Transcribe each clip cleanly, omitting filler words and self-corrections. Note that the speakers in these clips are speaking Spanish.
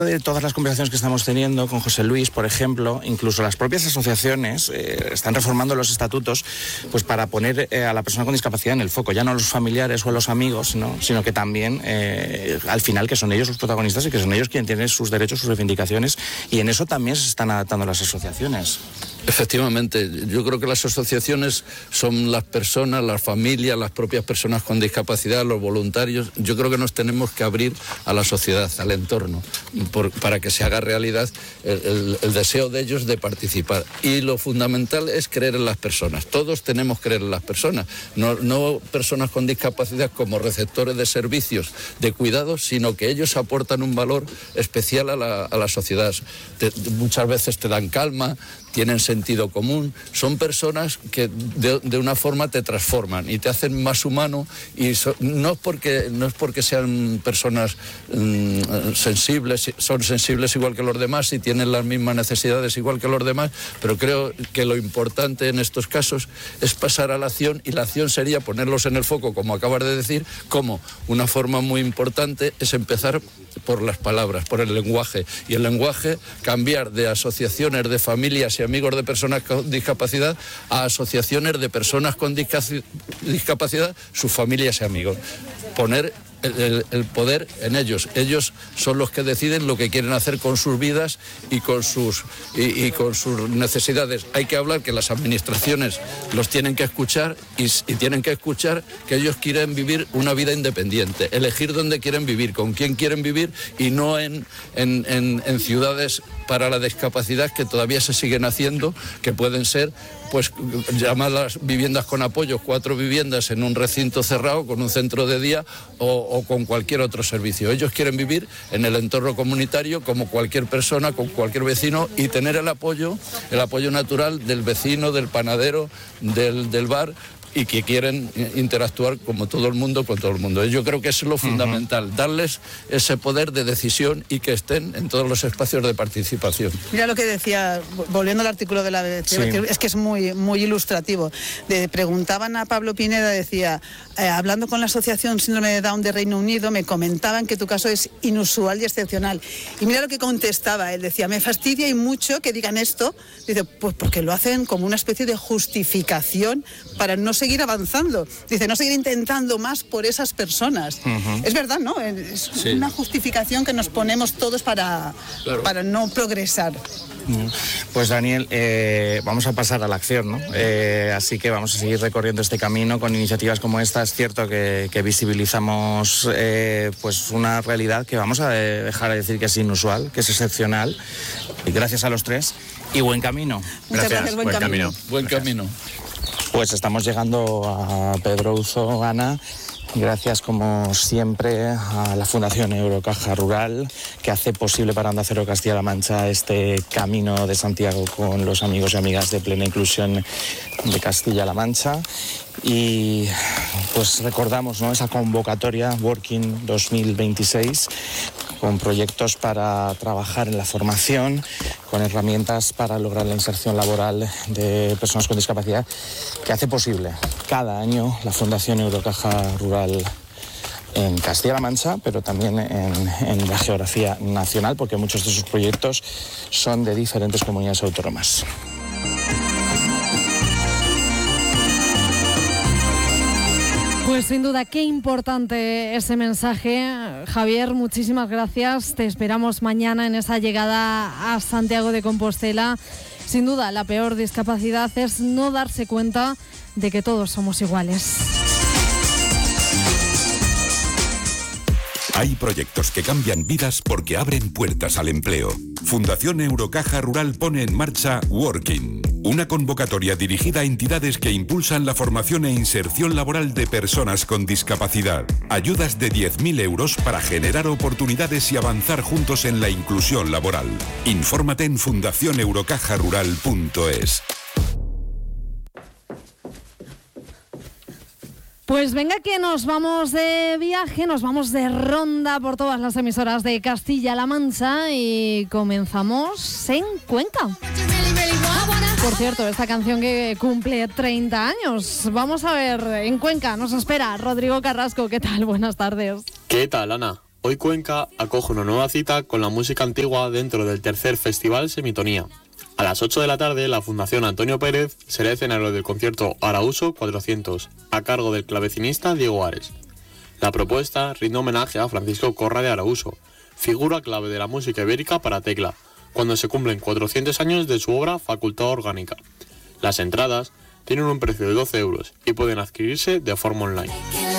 De todas las conversaciones que estamos teniendo con José Luis, por ejemplo, incluso las propias asociaciones están reformando los estatutos pues para poner a la persona con discapacidad en el foco, ya no a los familiares o a los amigos, ¿no? Sino que también al final que son ellos los protagonistas y que son ellos quienes tienen sus derechos, sus reivindicaciones, y en eso también se están adaptando las asociaciones. Efectivamente, yo creo que las asociaciones son las personas, las familias, las propias personas con discapacidad, los voluntarios. Yo creo que nos tenemos que abrir a la sociedad, al entorno, para que se haga realidad el deseo de ellos de participar. Y lo fundamental es creer en las personas. Todos tenemos que creer en las personas, no personas con discapacidad como receptores de servicios de cuidados, sino que ellos aportan un valor especial a la sociedad. Muchas veces te dan calma, tienen sentido común, son personas que de una forma te transforman y te hacen más humano, y no es porque sean personas sensibles, son sensibles igual que los demás y tienen las mismas necesidades igual que los demás, pero creo que lo importante en estos casos es pasar a la acción, y la acción sería ponerlos en el foco, como acabas de decir, como una forma muy importante es empezar por las palabras, por el lenguaje, y el lenguaje cambiar de asociaciones de familias y amigos de personas con discapacidad a asociaciones de personas con discapacidad, sus familias y amigos. Poner el poder en ellos. Ellos son los que deciden lo que quieren hacer con sus vidas y con sus necesidades. Hay que hablar que las administraciones los tienen que escuchar y tienen que escuchar que ellos quieren vivir una vida independiente, elegir dónde quieren vivir, con quién quieren vivir, y no en ciudades para la discapacidad que todavía se siguen haciendo, que pueden ser pues llamadas viviendas con apoyo, 4 viviendas en un recinto cerrado con un centro de día o con cualquier otro servicio. Ellos quieren vivir en el entorno comunitario como cualquier persona, con cualquier vecino, y tener el apoyo natural del vecino, del panadero, del bar, y que quieren interactuar como todo el mundo con todo el mundo. Yo creo que eso es lo fundamental, darles ese poder de decisión y que estén en todos los espacios de participación. Mira lo que decía, volviendo al artículo de la BBC, sí. Es que es muy, muy ilustrativo. Preguntaban a Pablo Pineda, decía, hablando con la Asociación Síndrome de Down de Reino Unido, me comentaban que tu caso es inusual y excepcional. Y mira lo que contestaba, él decía, me fastidia y mucho que digan esto, dice, pues porque lo hacen como una especie de justificación para no seguir avanzando, dice, no seguir intentando más por esas personas. Es verdad, ¿no? Es una justificación que nos ponemos todos para no progresar. Pues Daniel, vamos a pasar a la acción, ¿no? Así que vamos a seguir recorriendo este camino con iniciativas como esta. Es cierto que visibilizamos pues una realidad que vamos a dejar de decir que es inusual, que es excepcional, y gracias a los tres, y buen camino. Gracias, buen camino. Buen camino. Pues estamos llegando a Pedro Uzogana. Gracias, como siempre, a la Fundación Eurocaja Rural, que hace posible para Onda Cero Castilla-La Mancha este camino de Santiago con los amigos y amigas de Plena Inclusión de Castilla-La Mancha. Y pues recordamos, ¿no?, esa convocatoria Working 2026, con proyectos para trabajar en la formación, con herramientas para lograr la inserción laboral de personas con discapacidad, que hace posible cada año la Fundación Eurocaja Rural en Castilla-La Mancha, pero también en la geografía nacional, porque muchos de sus proyectos son de diferentes comunidades autónomas. Pues sin duda, qué importante ese mensaje. Javier, muchísimas gracias. Te esperamos mañana en esa llegada a Santiago de Compostela. Sin duda, la peor discapacidad es no darse cuenta de que todos somos iguales. Hay proyectos que cambian vidas porque abren puertas al empleo. Fundación Eurocaja Rural pone en marcha Working, una convocatoria dirigida a entidades que impulsan la formación e inserción laboral de personas con discapacidad. Ayudas de 10.000 euros para generar oportunidades y avanzar juntos en la inclusión laboral. Infórmate en fundacioneurocajarural.es. Pues venga que nos vamos de viaje, nos vamos de ronda por todas las emisoras de Castilla-La Mancha y comenzamos en Cuenca. Por cierto, esta canción que cumple 30 años. Vamos a ver, en Cuenca nos espera Rodrigo Carrasco. ¿Qué tal? Buenas tardes. ¿Qué tal, Ana? Hoy Cuenca acoge una nueva cita con la música antigua dentro del tercer Festival Semitonía. A las 8 de la tarde, la Fundación Antonio Pérez será escenario del concierto Arauso 400, a cargo del clavecinista Diego Ares. La propuesta rinde homenaje a Francisco Corra de Arauso, figura clave de la música ibérica para tecla, cuando se cumplen 400 años de su obra Facultad Orgánica. Las entradas tienen un precio de 12 euros y pueden adquirirse de forma online.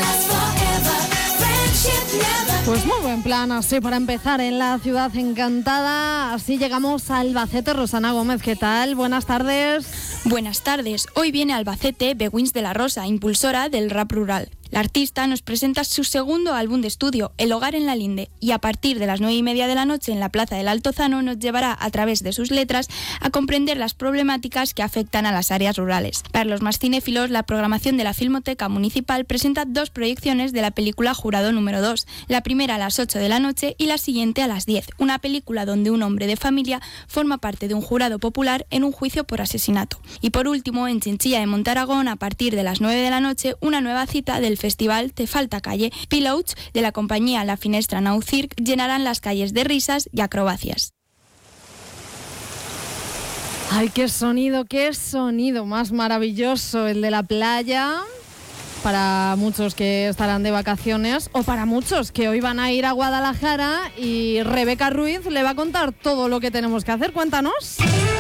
Pues muy buen plan, así para empezar en la ciudad encantada. Así llegamos a Albacete. Rosana Gómez, ¿qué tal? Buenas tardes. Buenas tardes. Hoy viene a Albacete Beguins de la Rosa, impulsora del rap rural. La artista nos presenta su segundo álbum de estudio, El Hogar en la Linde, y a partir de las 9:30 de la noche en la Plaza del Altozano nos llevará a través de sus letras a comprender las problemáticas que afectan a las áreas rurales. Para los más cinéfilos, la programación de la Filmoteca Municipal presenta 2 proyecciones de la película Jurado número 2, la primera a las 8 de la noche y la siguiente a las 10, una película donde un hombre de familia forma parte de un jurado popular en un juicio por asesinato. Y por último, en Chinchilla de Montaragón, a partir de las 9 de la noche, una nueva cita del Festival Te Falta Calle. Pilots de la compañía La Finestra Now Circ llenarán las calles de risas y acrobacias. Ay, qué sonido más maravilloso el de la playa. Para muchos que estarán de vacaciones o para muchos que hoy van a ir a Guadalajara, y Rebeca Ruiz le va a contar todo lo que tenemos que hacer. Cuéntanos.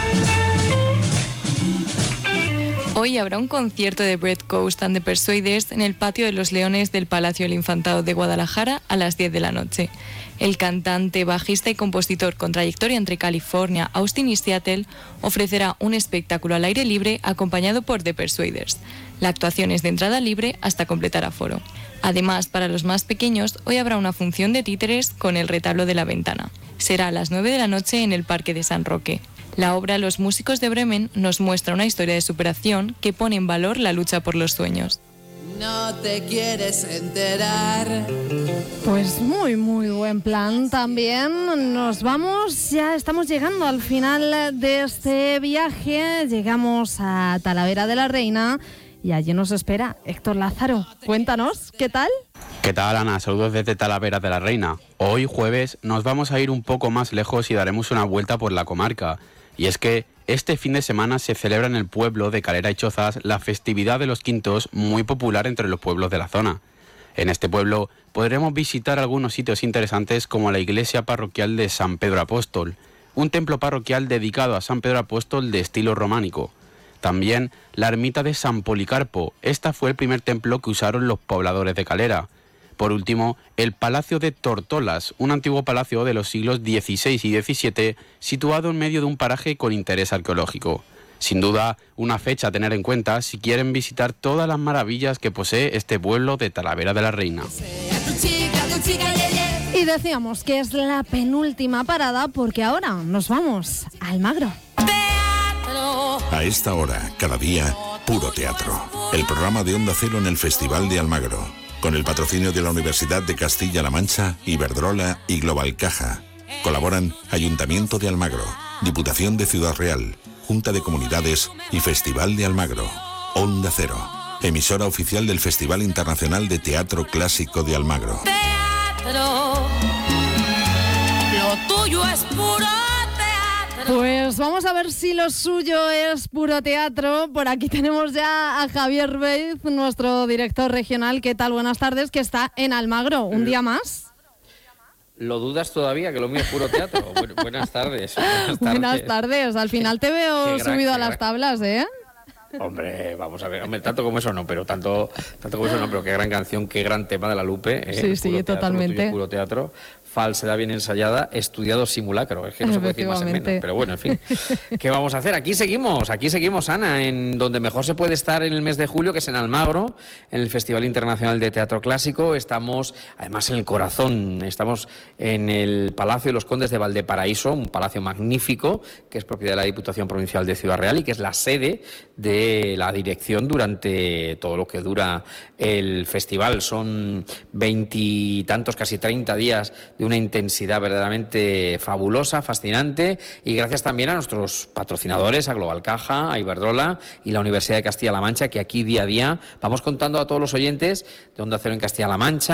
Hoy habrá un concierto de Bread Coast and the Persuaders en el Patio de los Leones del Palacio del Infantado de Guadalajara a las 10 de la noche. El cantante, bajista y compositor con trayectoria entre California, Austin y Seattle ofrecerá un espectáculo al aire libre acompañado por The Persuaders. La actuación es de entrada libre hasta completar aforo. Además, para los más pequeños, hoy habrá una función de títeres con El retablo de la ventana. Será a las 9 de la noche en el Parque de San Roque. La obra Los músicos de Bremen nos muestra una historia de superación que pone en valor la lucha por los sueños. No te quieres enterar. Pues muy buen plan también. Nos vamos, ya estamos llegando al final de este viaje. Llegamos a Talavera de la Reina y allí nos espera Héctor Lázaro. Cuéntanos, ¿qué tal? ¿Qué tal, Ana? Saludos desde Talavera de la Reina. Hoy, jueves, nos vamos a ir un poco más lejos y daremos una vuelta por la comarca. Y es que este fin de semana se celebra en el pueblo de Calera y Chozas la festividad de los Quintos, muy popular entre los pueblos de la zona. En este pueblo podremos visitar algunos sitios interesantes como la iglesia parroquial de San Pedro Apóstol, un templo parroquial dedicado a San Pedro Apóstol de estilo románico. También la ermita de San Policarpo, esta fue el primer templo que usaron los pobladores de Calera. Por último, el Palacio de Tortolas, un antiguo palacio de los siglos XVI y XVII, situado en medio de un paraje con interés arqueológico. Sin duda, una fecha a tener en cuenta si quieren visitar todas las maravillas que posee este pueblo de Talavera de la Reina. Y decíamos que es la penúltima parada porque ahora nos vamos a Almagro. A esta hora, cada día, puro teatro. El programa de Onda Cero en el Festival de Almagro, con el patrocinio de la Universidad de Castilla-La Mancha, Iberdrola y Global Caja. Colaboran Ayuntamiento de Almagro, Diputación de Ciudad Real, Junta de Comunidades y Festival de Almagro. Onda Cero, emisora oficial del Festival Internacional de Teatro Clásico de Almagro. Teatro, lo tuyo es puro teatro. Pues vamos a ver si lo suyo es puro teatro. Por aquí tenemos ya a Javier Beiz, nuestro director regional. ¿Qué tal? Buenas tardes, que está en Almagro. ¿Un día más? ¿Lo dudas todavía que lo mío es puro teatro? Buenas tardes. Buenas tardes. Al final te veo subido a las tablas, ¿eh? Hombre, vamos a ver, tanto como eso no, pero tanto como eso no, pero qué gran canción, qué gran tema de la Lupe. Sí, teatro, totalmente. Puro teatro, falsedad bien ensayada, estudiado simulacro. Es que no se puede decir más en menos, pero bueno, en fin. ¿Qué vamos a hacer? Aquí seguimos, Ana, en donde mejor se puede estar en el mes de julio, que es en Almagro, en el Festival Internacional de Teatro Clásico. Estamos, además, en el corazón, estamos en el Palacio de los Condes de Valdeparaíso, un palacio magnífico, que es propiedad de la Diputación Provincial de Ciudad Real y que es la sede de la dirección durante todo lo que dura el festival. Son 20 y tantos, casi 30 días de una intensidad verdaderamente fabulosa, fascinante, y gracias también a nuestros patrocinadores, a Global Caja, a Iberdrola y la Universidad de Castilla-La Mancha, que aquí día a día vamos contando a todos los oyentes de Onda Cero en Castilla-La Mancha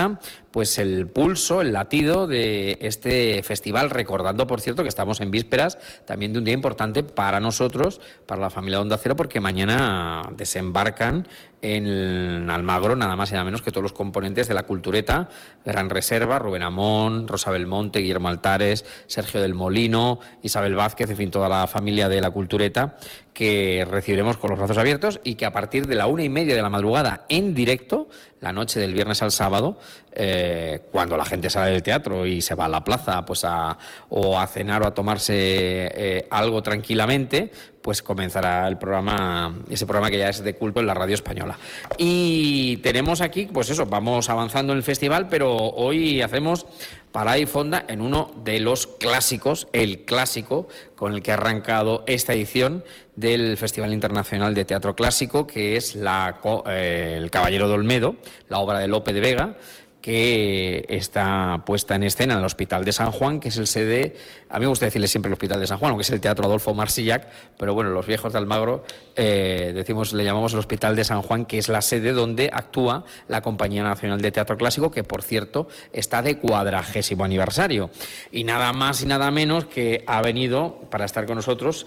pues el pulso, el latido de este festival, recordando, por cierto, que estamos en vísperas también de un día importante para nosotros, para la familia de Onda Cero, porque mañana desembarcan en Almagro nada más y nada menos que todos los componentes de la Cultureta, Gran Reserva, Rubén Amón, Rosa Belmonte, Guillermo Altares, Sergio del Molino, Isabel Vázquez, en fin, toda la familia de la Cultureta, que recibiremos con los brazos abiertos y que a partir de la 1:30 de la madrugada en directo, la noche del viernes al sábado, cuando la gente sale del teatro y se va a la plaza pues o a cenar o a tomarse algo tranquilamente, pues comenzará el programa, ese programa que ya es de culto en la radio española. Y tenemos aquí, pues eso, vamos avanzando en el festival, pero hoy hacemos parada y fonda en uno de los clásicos, el clásico con el que ha arrancado esta edición del Festival Internacional de Teatro Clásico, que es El Caballero de Olmedo, la obra de Lope de Vega, que está puesta en escena en el Hospital de San Juan, que es el sede, a mí me gusta decirle siempre el Hospital de San Juan, aunque es el Teatro Adolfo Marsillac, pero bueno, los viejos de Almagro le llamamos el Hospital de San Juan, que es la sede donde actúa la Compañía Nacional de Teatro Clásico, que por cierto está de 40º aniversario. Y nada más y nada menos que ha venido para estar con nosotros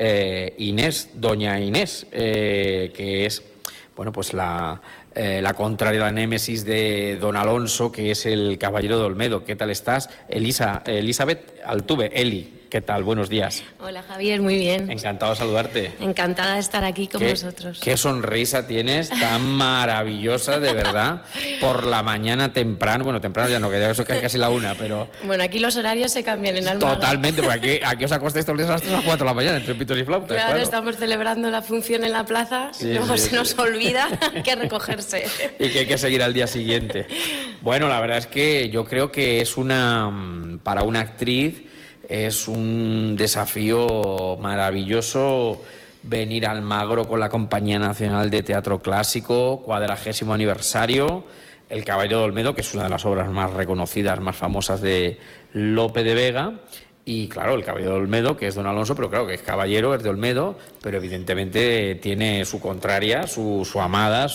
doña Inés, que es, bueno, pues la contraria, la némesis de don Alonso, que es el Caballero de Olmedo. ¿Qué tal estás? Elizabeth Altuve, Eli, ¿qué tal? Buenos días. Hola Javier, muy bien. Encantado de saludarte. Encantada de estar aquí con vosotros. Qué sonrisa tienes, tan maravillosa, de verdad, por la mañana temprano. Bueno, temprano ya no, que ya eso es casi la 1, pero... Bueno, aquí los horarios se cambian en Almagro. Totalmente, porque aquí os acostáis todos los días a las 3 o las 4 de la mañana, entre pitos y flautas. Claro, estamos celebrando la función en la plaza, y luego se nos olvida que recogerse. Y que hay que seguir al día siguiente. Bueno, la verdad es que yo creo que es para una actriz es un desafío maravilloso venir a Almagro con la Compañía Nacional de Teatro Clásico, 40º aniversario, El Caballero de Olmedo, que es una de las obras más reconocidas, más famosas de Lope de Vega. Y claro, el Caballero de Olmedo, que es don Alonso, pero claro que es caballero, es de Olmedo, pero evidentemente tiene su contraria, su amada,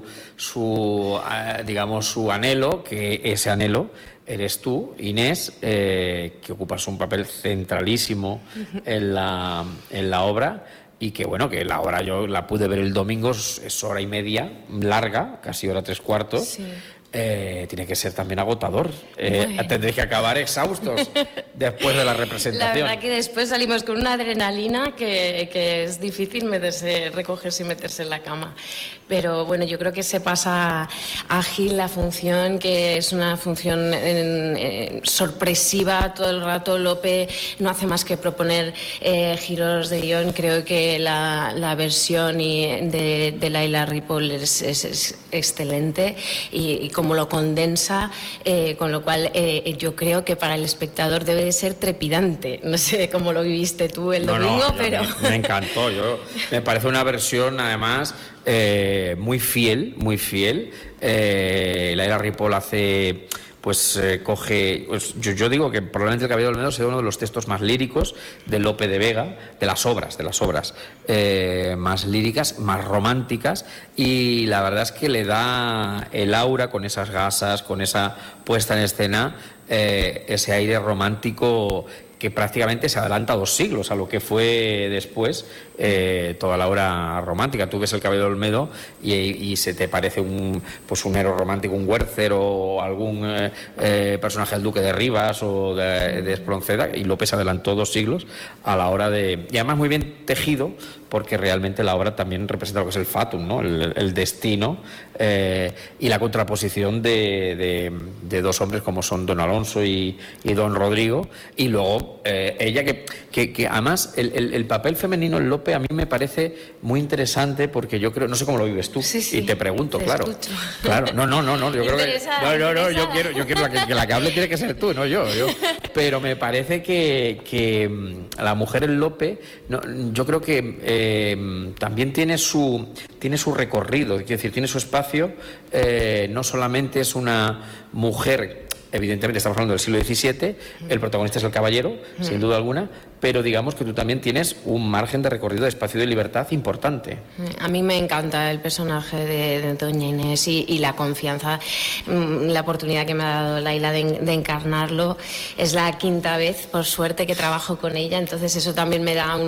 digamos, su anhelo, que ese anhelo eres tú, Inés, que ocupas un papel centralísimo en la obra. Y que bueno, que la obra yo la pude ver el domingo, es 1:30, larga, casi 1:45. Sí. Tiene que ser también agotador. Tendréis que acabar exhaustos después de la representación. La verdad que después salimos con una adrenalina que es difícil recogerse y meterse en la cama. Pero bueno, yo creo que se pasa ágil la función, que es una función sorpresiva todo el rato. Lope no hace más que proponer giros de guión. Creo que la versión de Laila Ripoll es excelente y como lo condensa, con lo cual yo creo que para el espectador debe de ser trepidante. No sé cómo lo viviste tú el domingo, pero... Me encantó. Me parece una versión, además, muy fiel. Laila Ripoll hace... coge... yo digo que probablemente El Caballero de Olmedo sea uno de los textos más líricos de Lope de Vega, de las obras más líricas, más románticas, y la verdad es que le da el aura con esas gasas, con esa puesta en escena, ese aire romántico que prácticamente se adelanta 2 siglos a lo que fue después toda la obra romántica. Tú ves El Caballero de Olmedo y se te parece un héroe romántico, un Werther o algún personaje del Duque de Rivas o de Espronceda, y Lope se adelantó 2 siglos a la hora de... Y además muy bien tejido, porque realmente la obra también representa lo que es el fatum, ¿no? El destino y la contraposición de 2 hombres como son don Alonso y don Rodrigo, y luego ella que además el papel femenino en Lope a mí me parece muy interesante, porque yo creo, no sé cómo lo vives tú, sí, y te pregunto, te claro, escucho. Claro, yo creo que yo quiero que la que hable tiene que ser tú, no yo, pero me parece que la mujer en Lope, yo creo que también tiene su recorrido, es decir, tiene su espacio, no solamente es una mujer. Evidentemente estamos hablando del siglo XVII, el protagonista es el caballero, sin duda alguna, pero digamos que tú también tienes un margen de recorrido de espacio de libertad importante. A mí me encanta el personaje de doña Inés y la confianza, la oportunidad que me ha dado Laila de encarnarlo. Es la quinta vez, por suerte, que trabajo con ella, entonces eso también me da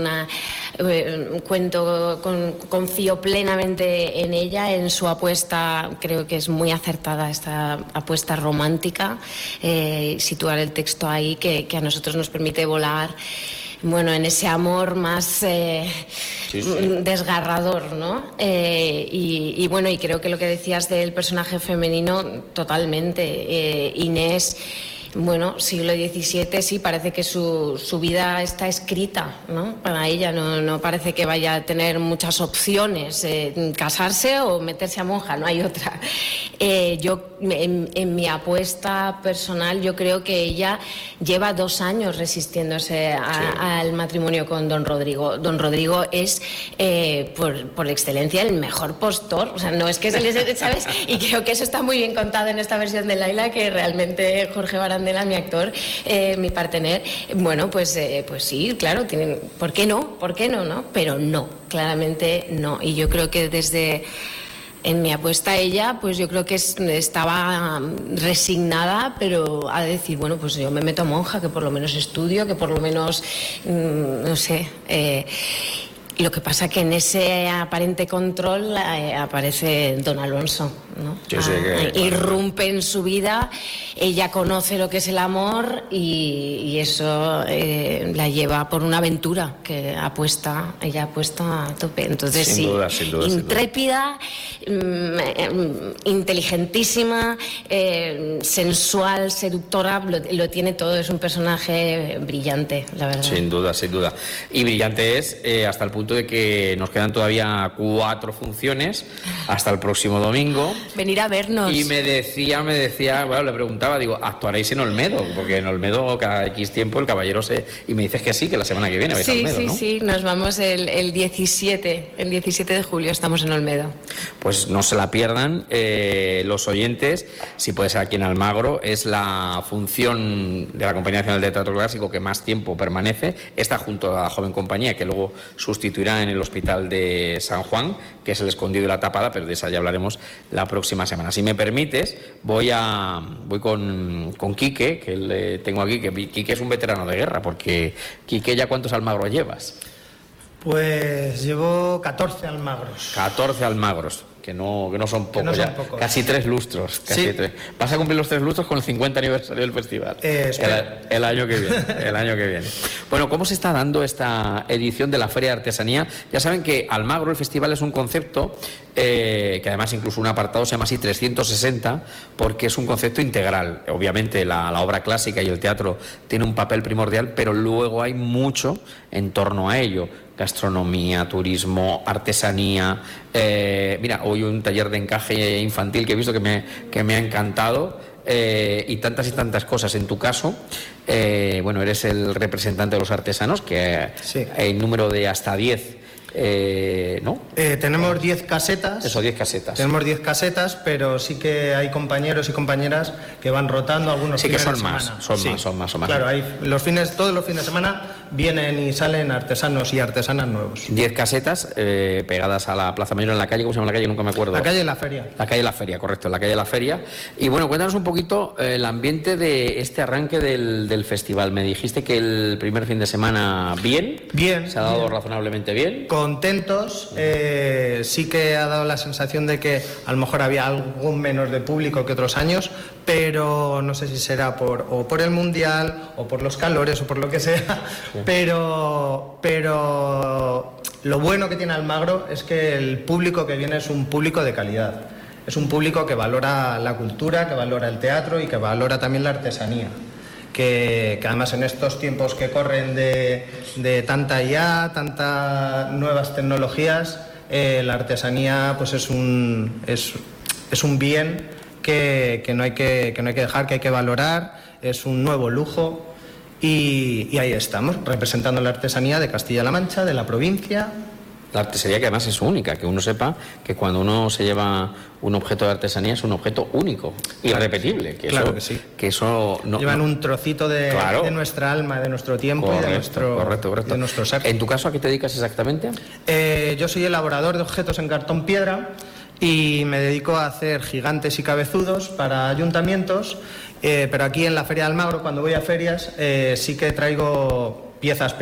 confío plenamente en ella, en su apuesta. Creo que es muy acertada esta apuesta romántica, situar el texto ahí que a nosotros nos permite volar, bueno, en ese amor más desgarrador, ¿no? Y bueno, y creo que lo que decías del personaje femenino, totalmente. Inés, bueno, siglo XVII, sí, parece que su vida está escrita, ¿no? Para ella no parece que vaya a tener muchas opciones, casarse o meterse a monja, no hay otra. Yo, en mi apuesta personal, yo creo que ella lleva 2 años resistiéndose al matrimonio con don Rodrigo. Don Rodrigo es, por excelencia, el mejor postor, o sea, no es que se les, ¿sabes? Y creo que eso está muy bien contado en esta versión de Laila, que realmente Jorge Barandela, mi actor, mi partener, bueno, pues sí, claro, tienen, ¿por qué no? ¿Por qué no, no? Pero no, claramente no. Y yo creo que en mi apuesta ella, pues yo creo que estaba resignada, pero a decir, bueno, pues yo me meto a monja, que por lo menos estudio, que por lo menos, no sé. Lo que pasa que en ese aparente control aparece don Alonso, ¿no? Yo sé que, irrumpe en su vida, ella conoce lo que es el amor y eso la lleva por una aventura que ella apuesta a tope. Entonces sin duda, intrépida, inteligentísima, sensual, seductora, lo tiene todo. Es un personaje brillante, la verdad. Sin duda. Y brillante es hasta el punto de que nos quedan todavía 4 funciones hasta el próximo domingo. Venir a vernos. Y me decía, bueno, le preguntaba, digo, ¿actuaréis en Olmedo? Porque en Olmedo cada X tiempo el caballero y me dices que sí, que la semana que viene vais a Olmedo, ¿no? Sí, nos vamos el 17 de julio, estamos en Olmedo. Pues no se la pierdan los oyentes, si puede ser aquí en Almagro. Es la función de la Compañía Nacional de Teatro Clásico que más tiempo permanece. Está junto a la Joven Compañía, que luego sustituirá en el Hospital de San Juan, que es el Escondido y la Tapada, pero de esa ya hablaremos la próxima semana. Si me permites, voy con Quique, que le tengo aquí, que Quique es un veterano de guerra, porque Quique, ¿ya cuántos Almagros llevas? Pues llevo 14 Almagros. 14 Almagros. Que no son pocos, ya. Casi 3 lustros. Casi 3. Vas a cumplir los 3 lustros con el 50 aniversario del festival. El año que viene. Bueno, ¿cómo se está dando esta edición de la Feria de Artesanía? Ya saben que Almagro, el festival, es un concepto que además incluso un apartado se llama así 360, porque es un concepto integral. Obviamente la obra clásica y el teatro tiene un papel primordial, pero luego hay mucho en torno a ello. Gastronomía, turismo, artesanía. Mira, hoy un taller de encaje infantil que he visto que me ha encantado, y tantas cosas. En tu caso, bueno, eres el representante de los artesanos, que hay un número de hasta 10. ¿No? Tenemos 10 casetas. Eso, 10 casetas. Tenemos 10 casetas, pero sí que hay compañeros y compañeras que van rotando algunos fines de semana. Son más. Claro, todos los fines de semana vienen y salen artesanos y artesanas nuevos. 10 casetas pegadas a la Plaza Mayor, en la calle, ¿cómo se llama la calle? Nunca me acuerdo. La calle de la Feria. La calle de la Feria, correcto, la calle de la Feria. Y bueno, cuéntanos un poquito el ambiente de este arranque del festival. Me dijiste que el primer fin de semana bien. Se ha dado razonablemente bien. Contentos, sí que ha dado la sensación de que a lo mejor había algo menos de público que otros años, pero no sé si será por el Mundial o por los calores o por lo que sea, pero lo bueno que tiene Almagro es que el público que viene es un público de calidad, es un público que valora la cultura, que valora el teatro y que valora también la artesanía. Que además en estos tiempos que corren de tanta IA, tantas nuevas tecnologías, la artesanía pues es un bien que no hay que dejar, que hay que valorar, es un nuevo lujo y ahí estamos, representando la artesanía de Castilla-La Mancha, de la provincia La artesanía que además es única, que uno sepa que cuando uno se lleva un objeto de artesanía es un objeto único, irrepetible. Que eso no, llevan un trocito de nuestra alma, de nuestro tiempo y de nuestro ser. ¿En tu caso a qué te dedicas exactamente? Yo soy elaborador de objetos en cartón piedra y me dedico a hacer gigantes y cabezudos para ayuntamientos, pero aquí en la Feria de Almagro, cuando voy a ferias, sí que traigo piezas pequeñas